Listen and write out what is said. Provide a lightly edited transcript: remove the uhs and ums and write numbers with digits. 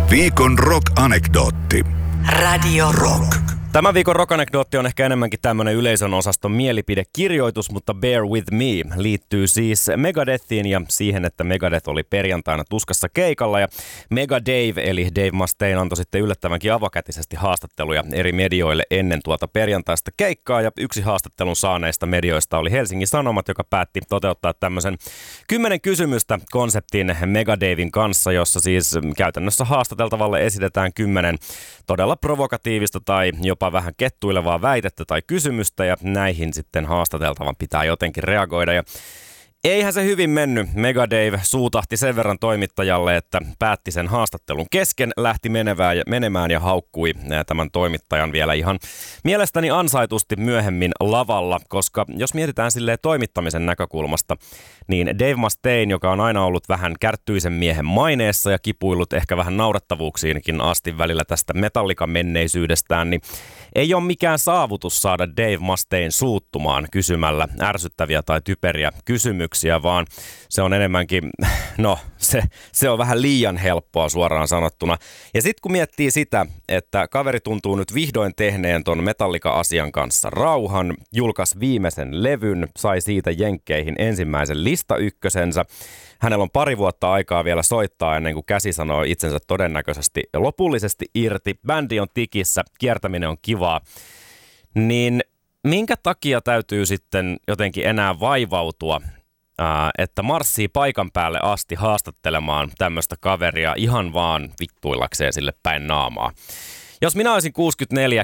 Viikon rock-anekdootti. Radio Rock. Tämän viikon rock-anekdootti on ehkä enemmänkin tämmönen yleisön osaston mielipidekirjoitus, mutta Bear With Me liittyy siis Megadethiin ja siihen, että Megadeth oli perjantaina tuskassa keikalla ja Mega Dave eli Dave Mustaine antoi sitten yllättävänkin avokätisesti haastatteluja eri medioille ennen tuota perjantaista keikkaa ja yksi haastattelun saaneista medioista oli Helsingin Sanomat, joka päätti toteuttaa tämmöisen 10 kysymystä konseptin Mega Daven kanssa, jossa siis käytännössä haastateltavalle esitetään 10 todella provokatiivista tai jopa vähän kettuilevaa väitettä tai kysymystä ja näihin sitten haastateltavan pitää jotenkin reagoida ja eihän se hyvin mennyt. Mega Dave suutahti sen verran toimittajalle, että päätti sen haastattelun kesken, lähti menemään ja haukkui tämän toimittajan vielä ihan mielestäni ansaitusti myöhemmin lavalla, koska jos mietitään silleen toimittamisen näkökulmasta, niin Dave Mustaine, joka on aina ollut vähän kärttyisen miehen maineessa ja kipuillut ehkä vähän naurattavuuksiinkin asti välillä tästä Metallica-menneisyydestään, niin ei ole mikään saavutus saada Dave Mustaine suuttumaan kysymällä ärsyttäviä tai typeriä kysymyksiä, vaan se on enemmänkin, se on vähän liian helppoa suoraan sanottuna. Ja sitten kun miettii sitä, että kaveri tuntuu nyt vihdoin tehneen ton Metallica-asian kanssa rauhan, julkaisi viimeisen levyn, sai siitä jenkkeihin ensimmäisen listaykkösensä. Hänellä on 2 vuotta aikaa vielä soittaa ennen kuin käsi sanoo itsensä todennäköisesti lopullisesti irti. Bändi on tikissä, kiertäminen on kivaa. Niin minkä takia täytyy sitten jotenkin enää vaivautua, että marssii paikan päälle asti haastattelemaan tämmöistä kaveria ihan vaan vittuillakseen sille päin naamaa? Jos minä olisin 64